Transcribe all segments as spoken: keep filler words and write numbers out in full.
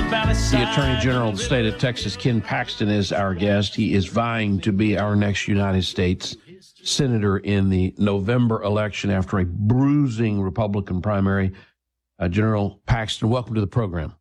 The Attorney General of the state of Texas, Ken Paxton, is our guest. He is vying to be our next United States Senator in the November election after a bruising Republican primary. Uh, General Paxton, welcome to the program.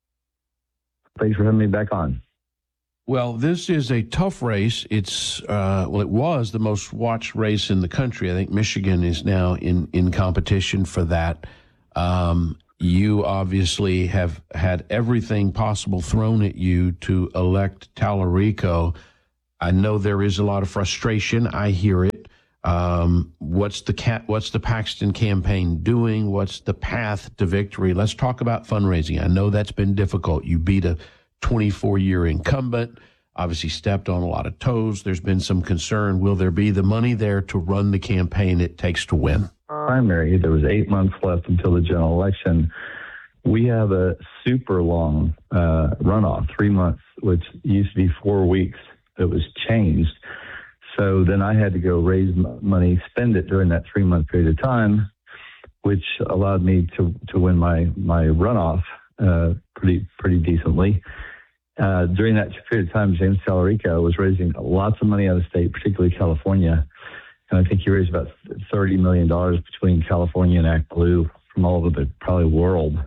Thanks for having me back on. Well, this is a tough race. It's, uh, well, it was the most watched race in the country. I think Michigan is now in, in competition for that. Um, you obviously have had everything possible thrown at you to elect Tallarico. I know there is a lot of frustration. I hear it. Um, what's the cat, what's the Paxton campaign doing? What's the path to victory? Let's talk about fundraising. I know that's been difficult. You beat a twenty-four year incumbent, obviously stepped on a lot of toes. There's been some concern. Will there be the money there to run the campaign it takes to win? Primary, there was eight months left until the general election. We have a super long uh, runoff, three months, which used to be four weeks. It was changed. So then I had to go raise money, spend it during that three month period of time, which allowed me to, to win my, my runoff uh, pretty, pretty decently. Uh, during that period of time, James Tallarico was raising lots of money out of state, particularly California. And I think he raised about thirty million dollars between California and Act Blue from all over the probably world.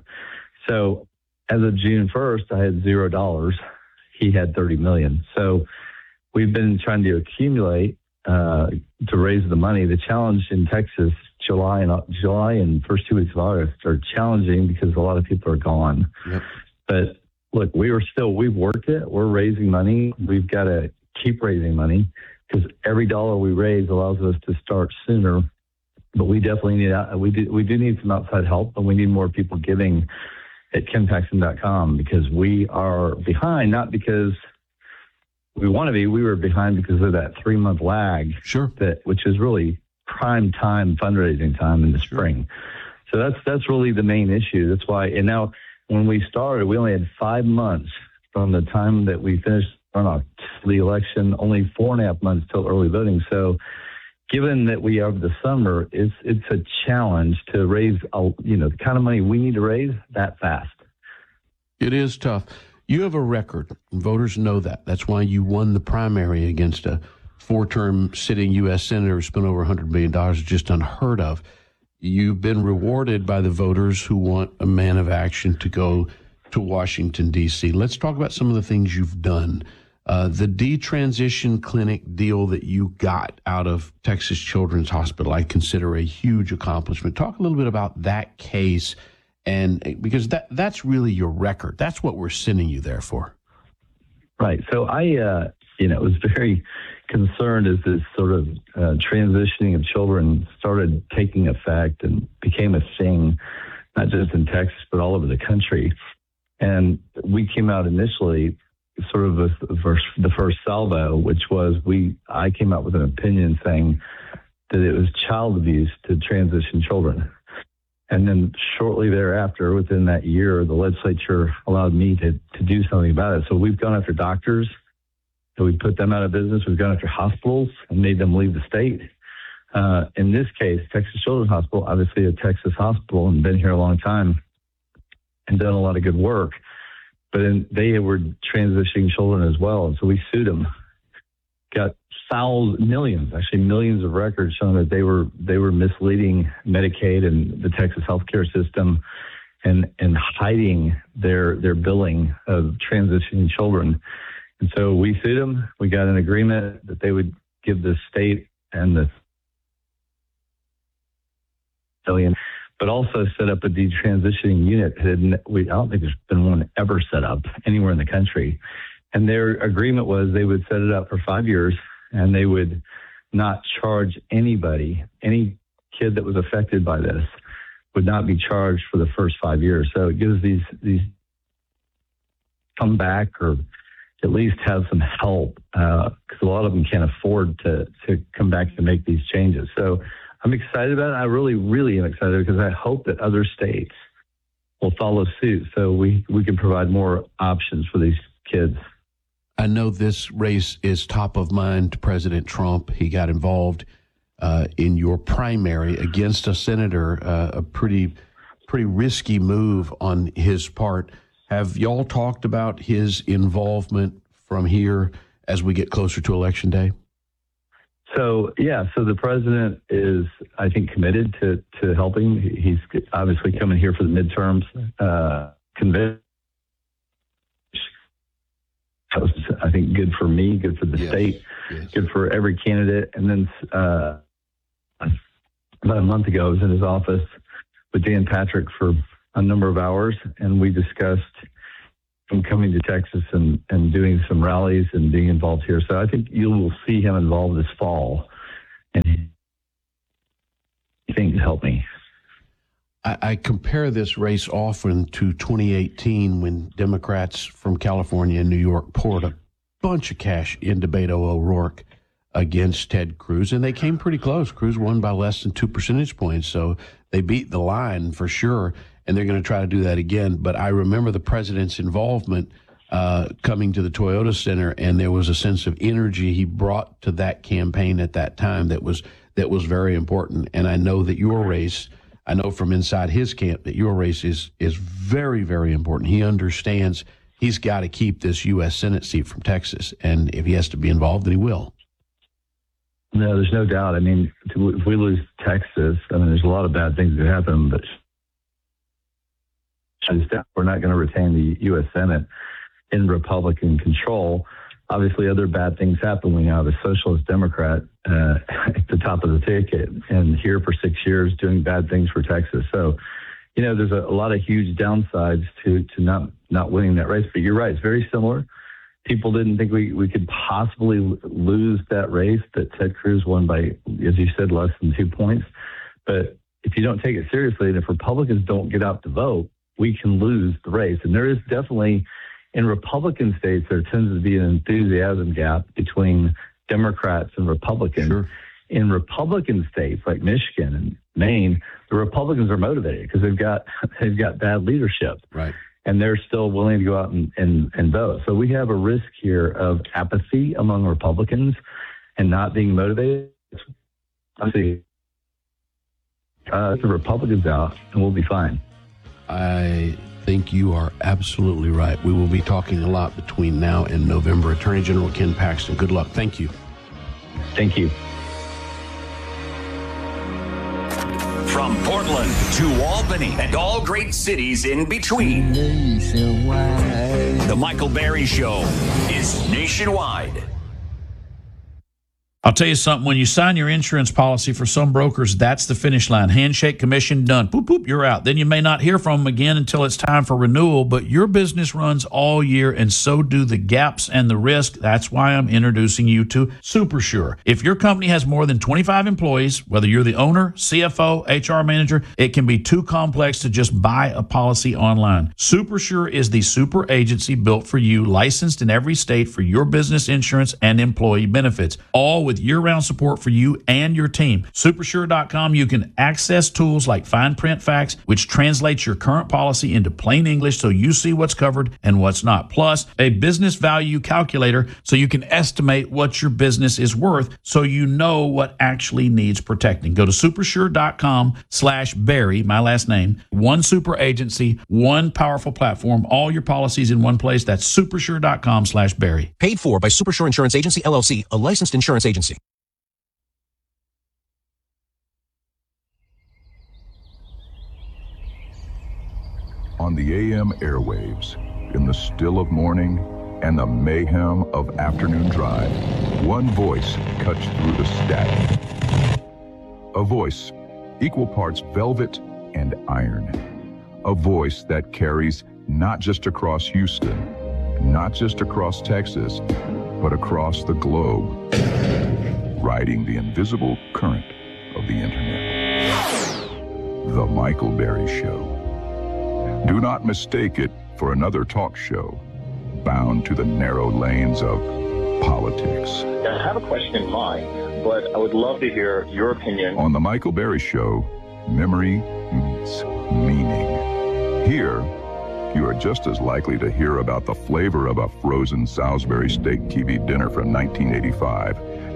So as of June first, I had zero dollars. He had thirty million. So we've been trying to accumulate uh, to raise the money. The challenge in Texas, July and July and first two weeks of August are challenging because a lot of people are gone. Yep. But look, we were still, we've worked it. We're raising money. We've got to keep raising money because every dollar we raise allows us to start sooner. But we definitely need, we do, we do need some outside help, and we need more people giving at ken paxton dot com because we are behind, not because we want to be, we were behind because of that three month lag. Sure. That, which is really prime time fundraising time in the sure. spring. So that's, that's really the main issue. That's why, and now when we started, we only had five months from the time that we finished runoff to the election, only four and a half months till early voting. So given that we have the summer, it's, it's a challenge to raise, a, you know, the kind of money we need to raise that fast. It is tough. You have a record, and voters know that. That's why you won the primary against a four-term sitting U S senator who spent over one hundred million dollars, just unheard of. You've been rewarded by the voters who want a man of action to go to Washington, D C. Let's talk about some of the things you've done. Uh, the detransition clinic deal that you got out of Texas Children's Hospital, I consider a huge accomplishment. Talk a little bit about that case, and because that that's really your record. That's what we're sending you there for. Right. So I, uh, you know, was very concerned as this sort of uh, transitioning of children started taking effect and became a thing, not just in Texas, but all over the country. And we came out initially sort of with the first, the first salvo, which was we, I came out with an opinion saying that it was child abuse to transition children. And then shortly thereafter, within that year, the legislature allowed me to, to do something about it. So we've gone after doctors, so we put them out of business. We've gone after hospitals and made them leave the state. Uh, in this case, Texas Children's Hospital, obviously a Texas hospital and been here a long time and done a lot of good work. But then they were transitioning children as well. And so we sued them, got thousands, millions, actually millions of records showing that they were they were misleading Medicaid and the Texas healthcare system and, and hiding their their billing of transitioning children. And so we sued them. We got an agreement that they would give the state and the billion, but also set up a detransitioning unit. We, I don't think there's been one ever set up anywhere in the country. And their agreement was they would set it up for five years and they would not charge anybody, any kid that was affected by this would not be charged for the first five years. So it gives these, these come back or at least have some help because uh, a lot of them can't afford to, to come back to make these changes. So I'm excited about it. I really, really am excited because I hope that other states will follow suit so we, we can provide more options for these kids. I know this race is top of mind to President Trump. He got involved uh, in your primary against a senator, uh, a pretty, pretty risky move on his part. Have y'all talked about his involvement from here as we get closer to Election Day? So, yeah, so the president is, I think, committed to, to helping. He's obviously coming here for the midterms. Uh, convinced. That was, I think, good for me, good for the yes. state, yes. good for every candidate. And then uh, about a month ago, I was in his office with Dan Patrick for a number of hours, and we discussed from coming to Texas and, and doing some rallies and being involved here. So I think you will see him involved this fall, and he thinks help me. I, I compare this race often to twenty eighteen when Democrats from California and New York poured a bunch of cash into Beto O'Rourke against Ted Cruz, and they came pretty close. Cruz won by less than two percentage points, so they beat the line for sure. And they're going to try to do that again. But I remember the president's involvement uh, coming to the Toyota Center, and there was a sense of energy he brought to that campaign at that time that was that was very important. And I know that your race, I know from inside his camp that your race is is very, very important. He understands he's got to keep this U S Senate seat from Texas, and if he has to be involved, then he will. No, there's no doubt. I mean, if we lose Texas, I mean, there's a lot of bad things that happen, but we're not going to retain the U S Senate in Republican control. Obviously, other bad things happen when you have a socialist Democrat uh, at the top of the ticket and here for six years doing bad things for Texas. So, you know, there's a, a lot of huge downsides to to not not winning that race. But you're right; it's very similar. People didn't think we, we could possibly lose that race that Ted Cruz won by, as you said, less than two points. But if you don't take it seriously, and if Republicans don't get out to vote, we can lose the race. And there is definitely, in Republican states, there tends to be an enthusiasm gap between Democrats and Republicans. Sure. In Republican states like Michigan and Maine, the Republicans are motivated because they've got they've got bad leadership. Right. And they're still willing to go out and, and, and vote. So we have a risk here of apathy among Republicans and not being motivated. I see uh, the Republicans out, and we'll be fine. I think you are absolutely right. We will be talking a lot between now and November. Attorney General Ken Paxton, good luck. Thank you. Thank you. From Portland to Albany and all great cities in between, The Michael Berry Show is nationwide. I'll tell you something, when you sign your insurance policy for some brokers, that's the finish line. Handshake, commission, done. Boop, boop, you're out. Then you may not hear from them again until it's time for renewal, but your business runs all year, and so do the gaps and the risk. That's why I'm introducing you to SuperSure. If your company has more than twenty-five employees, whether you're the owner, C F O, H R manager, it can be too complex to just buy a policy online. SuperSure is the super agency built for you, licensed in every state for your business insurance and employee benefits, all with year-round support for you and your team. Supersure dot com, you can access tools like fine print facts, which translates your current policy into plain English so you see what's covered and what's not. Plus, a business value calculator so you can estimate what your business is worth so you know what actually needs protecting. Go to supersure dot com slash Barry, my last name. One super agency, one powerful platform, all your policies in one place. That's supersure dot com slash Barry. Paid for by Supersure Insurance Agency, L L C, a licensed insurance agency. On the A M airwaves, in the still of morning and the mayhem of afternoon drive, one voice cuts through the static. A voice equal parts velvet and iron. A voice that carries not just across Houston, not just across Texas, but across the globe, riding the invisible current of the internet. The Michael Berry Show. Do not mistake it for another talk show bound to the narrow lanes of politics. I have a question in mind, but I would love to hear your opinion. On The Michael Berry Show, memory meets meaning. Here, you are just as likely to hear about the flavor of a frozen Salisbury steak T V dinner from nineteen eighty-five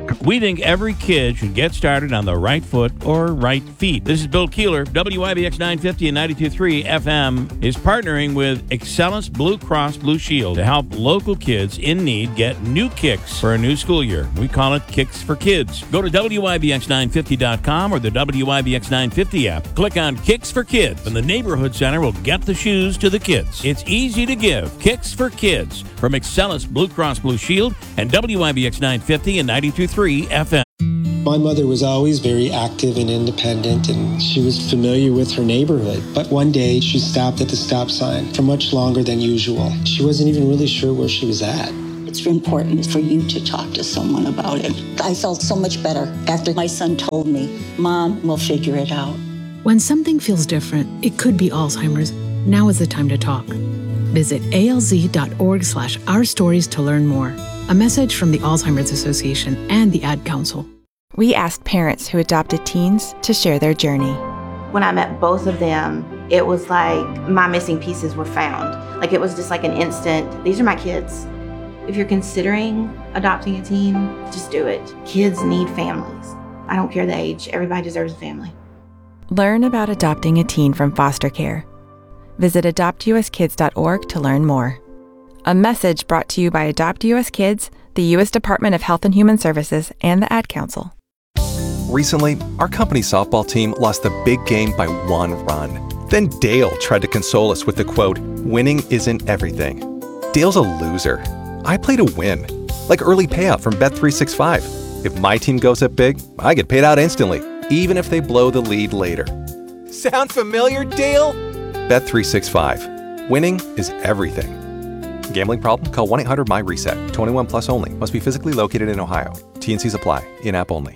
We think every kid should get started on the right foot or right feet. This is Bill Keeler. W I B X nine fifty and ninety-two point three F M is partnering with Excellence Blue Cross Blue Shield to help local kids in need get new kicks for a new school year. We call it Kicks for Kids. Go to W I B X nine fifty dot com or the W I B X nine fifty app. Click on Kicks for Kids, and the Neighborhood Center will get the shoes to the kids. It's easy to give. Kicks for Kids from Excellence Blue Cross Blue Shield and W I B X nine fifty and ninety-two point three F M. My mother was always very active and independent, and she was familiar with her neighborhood. But one day, she stopped at the stop sign for much longer than usual. She wasn't even really sure where she was at. It's important for you to talk to someone about it. I felt so much better after my son told me, Mom, we'll figure it out. When something feels different, it could be Alzheimer's. Now is the time to talk. Visit alz.org slash our stories to learn more. A message from the Alzheimer's Association and the Ad Council. We asked parents who adopted teens to share their journey. When I met both of them, it was like my missing pieces were found. Like it was just like an instant, these are my kids. If you're considering adopting a teen, just do it. Kids need families. I don't care the age, everybody deserves a family. Learn about adopting a teen from foster care. Visit adopt u s kids dot org to learn more. A message brought to you by Adopt U S Kids, the U S Department of Health and Human Services, and the Ad Council. Recently, our company softball team lost the big game by one run. Then Dale tried to console us with the quote, "Winning isn't everything." Dale's a loser. I play to win, like early payout from Bet three sixty-five. If my team goes up big, I get paid out instantly, even if they blow the lead later. Sound familiar, Dale? Bet three sixty-five. Winning is everything. Gambling problem? Call one eight hundred M Y reset. twenty-one plus only. Must be physically located in Ohio. T and Cs apply. In-app only.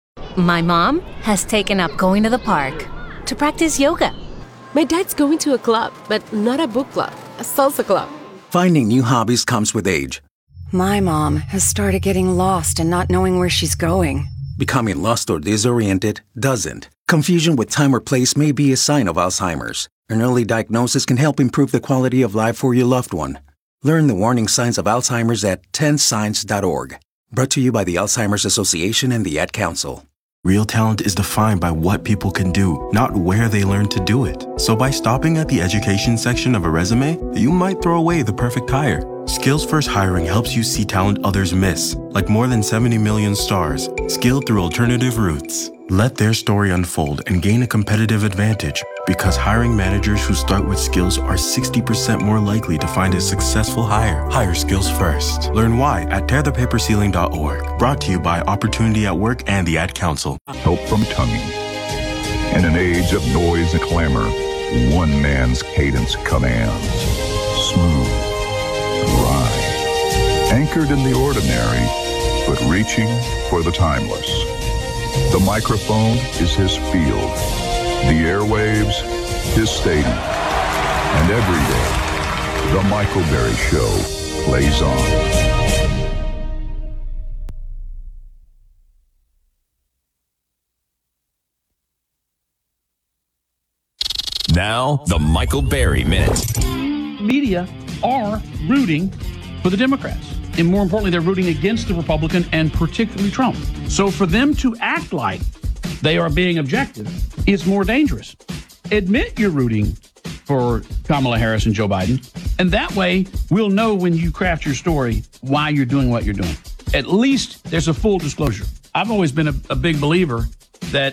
My mom has taken up going to the park to practice yoga. My dad's going to a club, but not a book club, a salsa club. Finding new hobbies comes with age. My mom has started getting lost and not knowing where she's going. Becoming lost or disoriented doesn't. Confusion with time or place may be a sign of Alzheimer's. An early diagnosis can help improve the quality of life for your loved one. Learn the warning signs of Alzheimer's at ten signs dot org. Brought to you by the Alzheimer's Association and the Ad Council. Real talent is defined by what people can do, not where they learn to do it. So by stopping at the education section of a resume, you might throw away the perfect hire. Skills First Hiring helps you see talent others miss, like more than seventy million stars, skilled through alternative routes. Let their story unfold and gain a competitive advantage, because hiring managers who start with skills are sixty percent more likely to find a successful hire. Hire skills first. Learn why at tear the paper ceiling dot org. Brought to you by Opportunity at Work and the Ad Council. Help from tonguing. In an age of noise and clamor, one man's cadence commands. Smooth, dry, anchored in the ordinary, but reaching for the timeless. The microphone is his field. The airwaves, his stadium. And every day, The Michael Berry Show plays on. Now, the Michael Berry Minute. Media are rooting for the Democrats. And more importantly, they're rooting against the Republican and particularly Trump. So for them to act like they are being objective is more dangerous. Admit you're rooting for Kamala Harris and Joe Biden, and that way we'll know when you craft your story why you're doing what you're doing. At least there's a full disclosure. I've always been a, a big believer that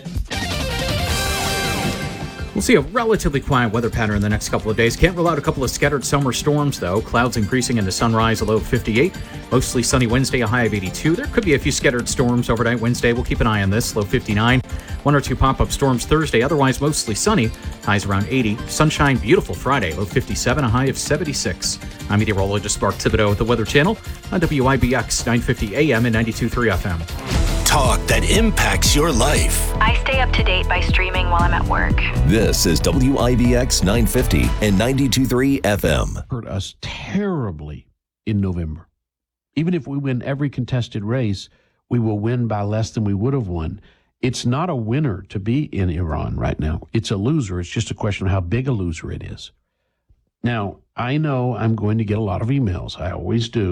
we'll see a relatively quiet weather pattern in the next couple of days. Can't rule out a couple of scattered summer storms, though. Clouds increasing into sunrise, a low of fifty-eight. Mostly sunny Wednesday, a high of eighty-two. There could be a few scattered storms overnight Wednesday. We'll keep an eye on this, low fifty-nine. One or two pop-up storms Thursday, otherwise mostly sunny. Highs around eighty. Sunshine, beautiful Friday, low fifty-seven, a high of seventy-six. I'm meteorologist Mark Thibodeau at the Weather Channel on W I B X nine fifty A M and ninety-two point three F M. Talk that impacts your life. I stay up to date by streaming while I'm at work. This is W I B X nine fifty and ninety-two point three F M. Hurt us terribly in November. Even if we win every contested race, we will win by less than we would have won. It's not a winner to be in Iran right now. It's a loser. It's just a question of how big a loser it is. Now, I know I'm going to get a lot of emails. I always do,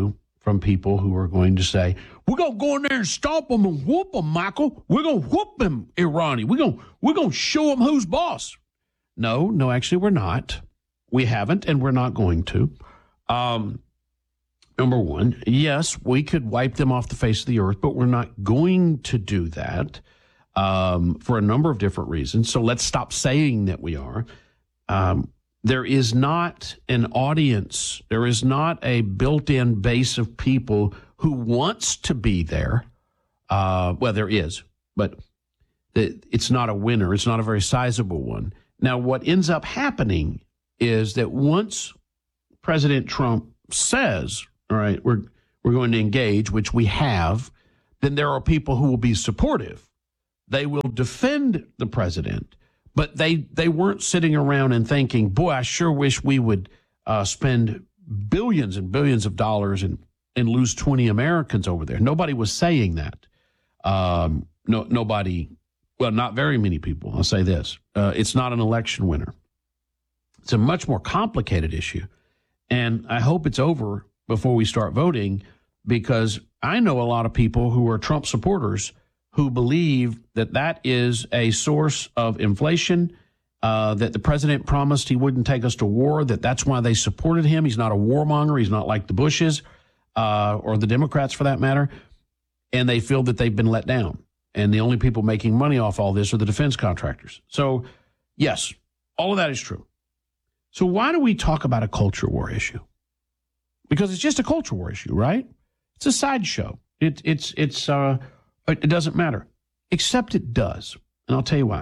from people who are going to say, we're going to go in there and stomp them and whoop them, Michael. We're going to whoop them, Irani. We're going we're going to show them who's boss. No, no, actually, we're not. We haven't, and we're not going to. Um, number one, yes, we could wipe them off the face of the earth, but we're not going to do that um, for a number of different reasons. So let's stop saying that we are. Um, there is not an audience. There is not a built-in base of people who wants to be there. Uh, well, there is, but it's not a winner. It's not a very sizable one. Now, what ends up happening is that once President Trump says, all right, we're we're going to engage, which we have, then there are people who will be supportive. They will defend the president, but they, they weren't sitting around and thinking, boy, I sure wish we would uh, spend billions and billions of dollars and, and lose twenty Americans over there. Nobody was saying that. Um, no, nobody, well, not very many people. I'll say this. Uh, it's not an election winner. It's a much more complicated issue. And I hope it's over before we start voting, because I know a lot of people who are Trump supporters who believe that that is a source of inflation, uh, that the president promised he wouldn't take us to war, that that's why they supported him. He's not a warmonger. He's not like the Bushes uh, or the Democrats for that matter. And they feel that they've been let down. And the only people making money off all this are the defense contractors. So, yes, all of that is true. So why do we talk about a culture war issue? Because it's just a culture war issue, right? It's a sideshow. It, it's, it's, uh, it doesn't matter, except it does. And I'll tell you why.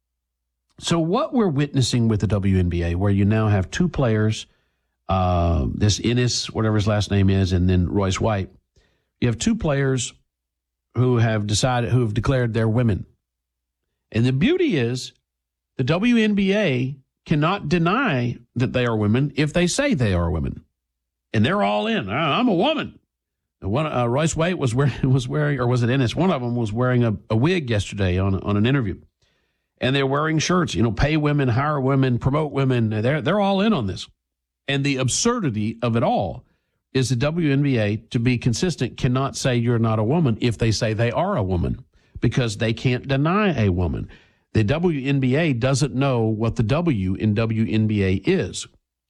So what we're witnessing with the W N B A, where you now have two players, uh, this Ennis, whatever his last name is, and then Royce White, you have two players who have decided, who have declared they're women. And the beauty is the W N B A cannot deny that they are women if they say they are women. And they're all in. I'm a woman. One, uh, Royce White was wearing, was wearing, or was it Ennis? One of them was wearing a, a wig yesterday on on an interview. And they're wearing shirts, you know, pay women, hire women, promote women. They're, they're all in on this. And the absurdity of it all is the W N B A, to be consistent, cannot say you're not a woman if they say they are a woman, because they can't deny a woman. The W N B A doesn't know what the W in W N B A is.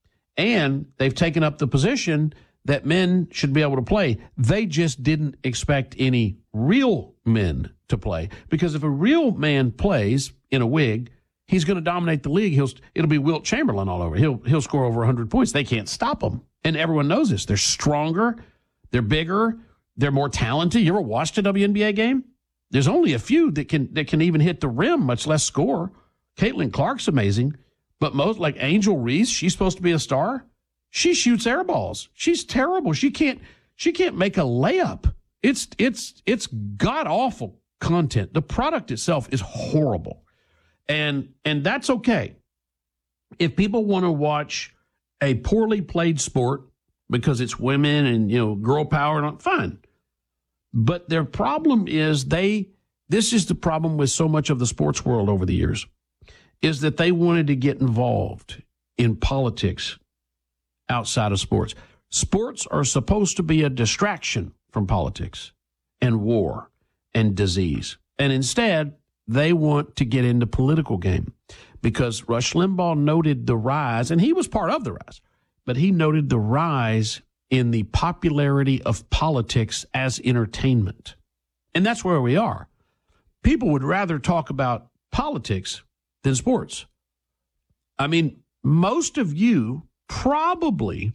And they've taken up the position that men should be able to play. They just didn't expect any real men to play, because if a real man plays in a wig, he's going to dominate the league. He'll, it'll be Wilt Chamberlain all over. He'll, he'll score over one hundred points. They can't stop him. And everyone knows this. They're stronger. They're bigger. They're more talented. You ever watched a W N B A game? There's only a few that can that can even hit the rim, much less score. Caitlin Clark's amazing. But most, like Angel Reese, she's supposed to be a star. She shoots air balls. She's terrible. She can't she can't make a layup. It's it's it's god awful content. The product itself is horrible. And and that's okay. If people want to watch a poorly played sport because it's women and, you know, girl power, and fine. But their problem is they, this is the problem with so much of the sports world over the years, is that they wanted to get involved in politics outside of sports. Sports are supposed to be a distraction from politics and war and disease. And instead, they want to get into political game, because Rush Limbaugh noted the rise, and he was part of the rise, but he noted the rise in the popularity of politics as entertainment. And that's where we are. People would rather talk about politics than sports. I mean, most of you probably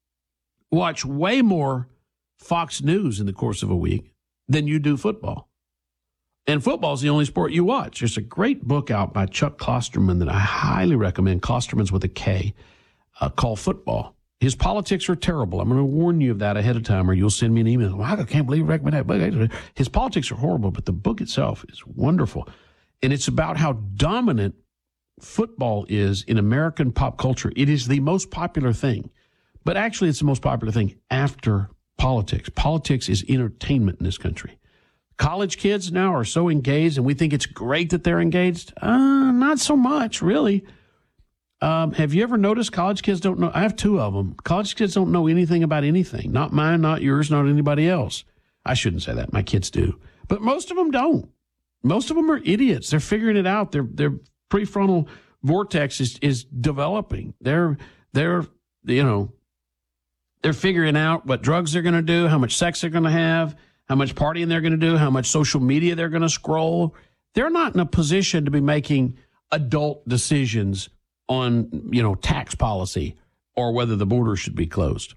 watch way more Fox News in the course of a week than you do football. And football is the only sport you watch. There's a great book out by Chuck Klosterman that I highly recommend. Klosterman's with a K, uh, called Football. His politics are terrible. I'm going to warn you of that ahead of time, or you'll send me an email. Well, I can't believe you recommend that book. His politics are horrible, but the book itself is wonderful. And it's about how dominant football is in American pop culture. It is the most popular thing. But actually, it's the most popular thing after politics. Politics is entertainment in this country. College kids now are so engaged, and we think it's great that they're engaged. Uh, not so much, really. Um, have you ever noticed college kids don't know? I have two of them. College kids don't know anything about anything. Not mine, not yours, not anybody else. I shouldn't say that. My kids do. But most of them don't. Most of them are idiots. They're figuring it out. Their their prefrontal vortex is, is developing. They're, they're, you know, they're figuring out what drugs they're going to do, how much sex they're going to have, how much partying they're going to do, how much social media they're going to scroll. They're not in a position to be making adult decisions on, you know, tax policy or whether the border should be closed.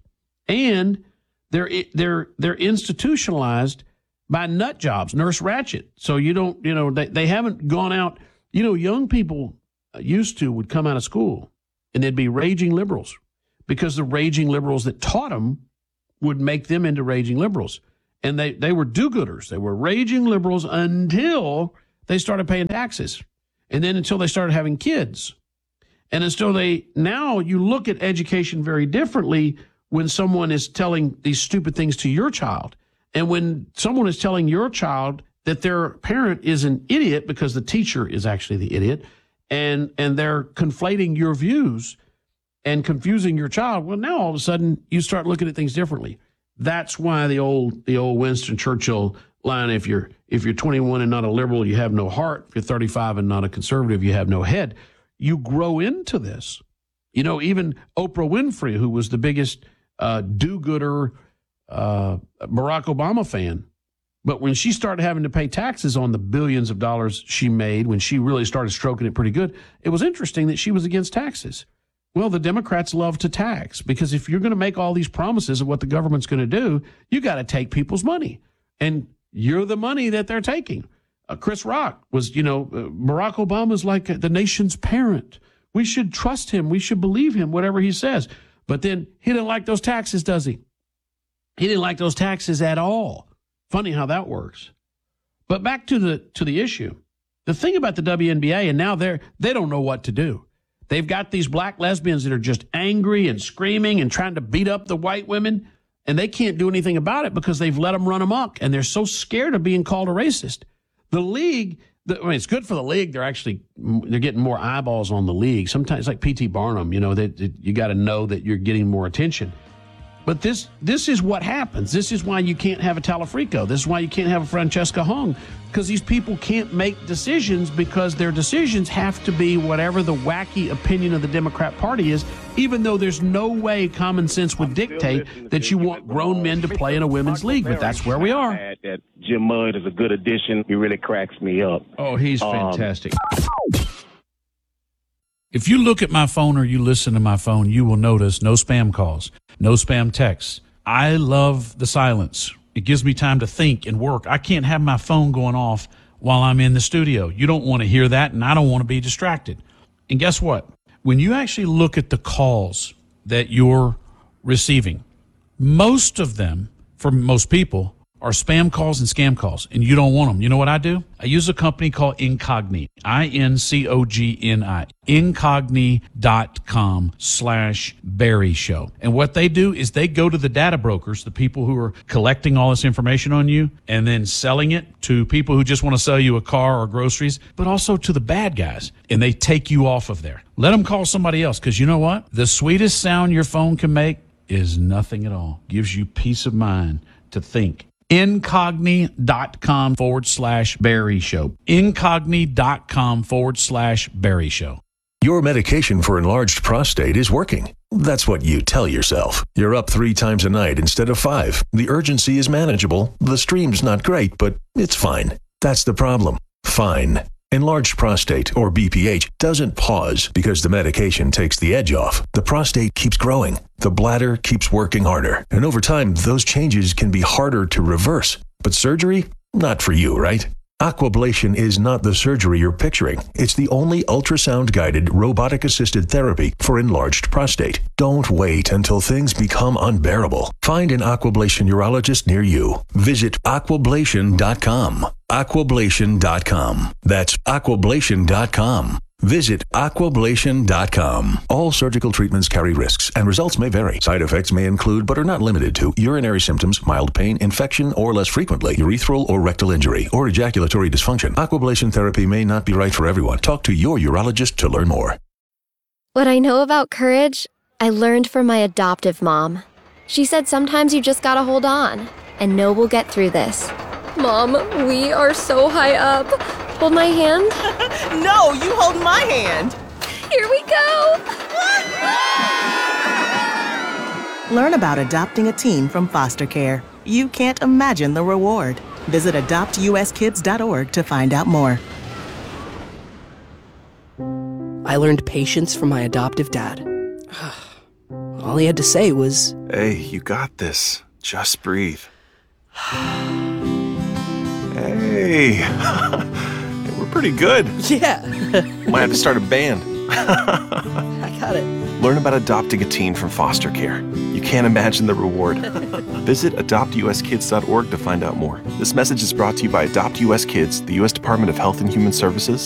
And they're they're they're institutionalized by nut jobs, Nurse Ratched. So you don't, you know, they, they haven't gone out. You know, young people used to would come out of school and they'd be raging liberals because the raging liberals that taught them would make them into raging liberals. And they, they were do-gooders. They were raging liberals until they started paying taxes. And then until they started having kids. And until they, now you look at education very differently when someone is telling these stupid things to your child. And when someone is telling your child that their parent is an idiot because the teacher is actually the idiot, and, and they're conflating your views and confusing your child, well, now all of a sudden you start looking at things differently. That's why the old the old Winston Churchill line, if you're if you're twenty-one and not a liberal, you have no heart. If you're thirty-five and not a conservative, you have no head. You grow into this. You know, even Oprah Winfrey, who was the biggest uh, do-gooder uh, Barack Obama fan, but when she started having to pay taxes on the billions of dollars she made, when she really started stroking it pretty good, it was interesting that she was against taxes. Well, the Democrats love to tax because if you're going to make all these promises of what the government's going to do, you got to take people's money. And you're the money that they're taking. Uh, Chris Rock was, you know, uh, Barack Obama's like the nation's parent. We should trust him. We should believe him, whatever he says. But then he didn't like those taxes, does he? He didn't like those taxes at all. Funny how that works. But back to the to the issue. The thing about the W N B A, and now they're they don't know what to do. They've got these black lesbians that are just angry and screaming and trying to beat up the white women, and they can't do anything about it because they've let them run amok, and they're so scared of being called a racist. The league, the, I mean, it's good for the league. They're actually they're getting more eyeballs on the league. Sometimes it's like P T Barnum, you know, that, that you got to know that you're getting more attention. But this this is what happens. This is why you can't have a Talafrico. This is why you can't have a Francesca Hung, because these people can't make decisions because their decisions have to be whatever the wacky opinion of the Democrat Party is, even though there's no way common sense would dictate that you want grown men to play in a women's league. But that's where we are. That Jim Mudd is a good addition. He really cracks me up. Oh, he's fantastic. Um, If you look at my phone or you listen to my phone, you will notice no spam calls, no spam texts. I love the silence. It gives me time to think and work. I can't have my phone going off while I'm in the studio. You don't want to hear that, and I don't want to be distracted. And guess what? When you actually look at the calls that you're receiving, most of them, for most people, are spam calls and scam calls, and you don't want them. You know what I do? I use a company called Incogni, I N C O G N I, incogni.com slash Barry Show. And what they do is they go to the data brokers, the people who are collecting all this information on you, and then selling it to people who just want to sell you a car or groceries, but also to the bad guys, and they take you off of there. Let them call somebody else, because you know what? The sweetest sound your phone can make is nothing at all. Gives you peace of mind to think. Incogni.com forward slash Barry Show. Incogni.com forward slash Barry Show. Your medication for enlarged prostate is working. That's what you tell yourself. You're up three times a night instead of five. The urgency is manageable. The stream's not great, but it's fine. That's the problem. Fine. Enlarged prostate, or B P H, doesn't pause because the medication takes the edge off. The prostate keeps growing. The bladder keeps working harder. And over time, those changes can be harder to reverse. But surgery? Not for you, right? Aquablation is not the surgery you're picturing. It's the only ultrasound-guided, robotic-assisted therapy for enlarged prostate. Don't wait until things become unbearable. Find an Aquablation urologist near you. Visit aquablation dot com. aquablation dot com. That's aquablation dot com. Visit aquablation dot com. All surgical treatments carry risks, and results may vary. Side effects may include, but are not limited to, urinary symptoms, mild pain, infection, or less frequently, urethral or rectal injury, or ejaculatory dysfunction. Aquablation therapy may not be right for everyone. Talk to your urologist to learn more. What I know about courage, I learned from my adoptive mom. She said sometimes you just gotta hold on, and know we'll get through this. Mom, we are so high up. Hold my hand. No, you hold my hand. Here we go. Learn about adopting a teen from foster care. You can't imagine the reward. Visit adopt u s kids dot org to find out more. I learned patience from my adoptive dad. All he had to say was, "Hey, you got this. Just breathe." Hey, we're pretty good. Yeah. Might have to start a band. I got it. Learn about adopting a teen from foster care. You can't imagine the reward. Visit adopt u s kids dot org to find out more. This message is brought to you by Adopt U S Kids, the U S Department of Health and Human Services,